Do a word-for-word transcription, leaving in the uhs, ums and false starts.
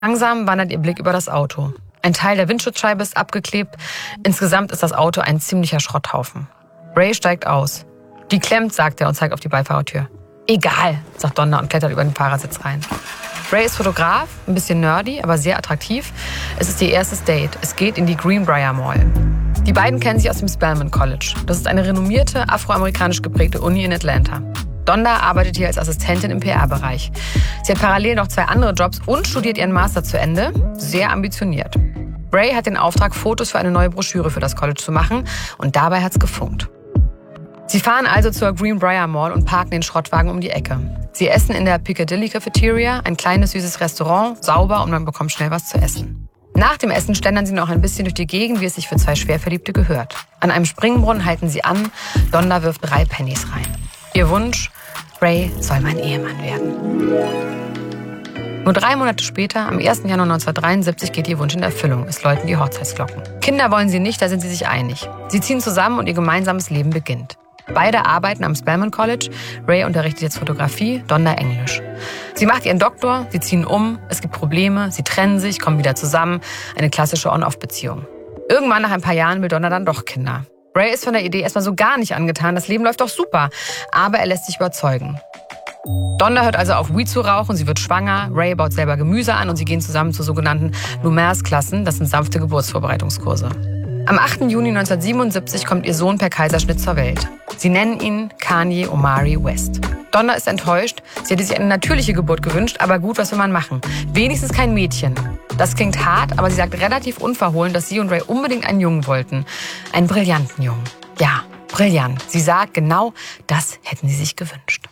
Langsam wandert ihr Blick über das Auto. Ein Teil der Windschutzscheibe ist abgeklebt. Insgesamt ist das Auto ein ziemlicher Schrotthaufen. Ray steigt aus. Die klemmt, sagt er und zeigt auf die Beifahrertür. Egal, sagt Donna und klettert über den Fahrersitz rein. Ray ist Fotograf, ein bisschen nerdy, aber sehr attraktiv. Es ist ihr erstes Date. Es geht in die Greenbrier Mall. Die beiden kennen sich aus dem Spelman College. Das ist eine renommierte, afroamerikanisch geprägte Uni in Atlanta. Donna arbeitet hier als Assistentin im P R-Bereich. Sie hat parallel noch zwei andere Jobs und studiert ihren Master zu Ende. Sehr ambitioniert. Ray hat den Auftrag, Fotos für eine neue Broschüre für das College zu machen. Und dabei hat's gefunkt. Sie fahren also zur Greenbrier Mall und parken den Schrottwagen um die Ecke. Sie essen in der Piccadilly Cafeteria, ein kleines, süßes Restaurant, sauber und man bekommt schnell was zu essen. Nach dem Essen schlendern sie noch ein bisschen durch die Gegend, wie es sich für zwei Schwerverliebte gehört. An einem Springbrunnen halten sie an. Donna wirft drei Pennies rein. Ihr Wunsch, Ray soll mein Ehemann werden. Nur drei Monate später, am ersten Januar neunzehnhundertdreiundsiebzig, geht ihr Wunsch in Erfüllung. Es läuten die Hochzeitsglocken. Kinder wollen sie nicht, da sind sie sich einig. Sie ziehen zusammen und ihr gemeinsames Leben beginnt. Beide arbeiten am Spelman College. Ray unterrichtet jetzt Fotografie, Donna Englisch. Sie macht ihren Doktor, sie ziehen um, es gibt Probleme, sie trennen sich, kommen wieder zusammen. Eine klassische On-Off-Beziehung. Irgendwann nach ein paar Jahren will Donna dann doch Kinder. Ray ist von der Idee erstmal so gar nicht angetan, das Leben läuft doch super, aber er lässt sich überzeugen. Donna hört also auf, Weed zu rauchen, sie wird schwanger, Ray baut selber Gemüse an und sie gehen zusammen zu sogenannten Lumière-Klassen, das sind sanfte Geburtsvorbereitungskurse. Am achten Juni neunzehnhundertsiebenundsiebzig kommt ihr Sohn per Kaiserschnitt zur Welt. Sie nennen ihn Kanye Omari West. Donna ist enttäuscht, sie hätte sich eine natürliche Geburt gewünscht, aber gut, was will man machen? Wenigstens kein Mädchen. Das klingt hart, aber sie sagt relativ unverhohlen, dass sie und Ray unbedingt einen Jungen wollten. Einen brillanten Jungen. Ja, brillant. Sie sagt, genau das hätten sie sich gewünscht.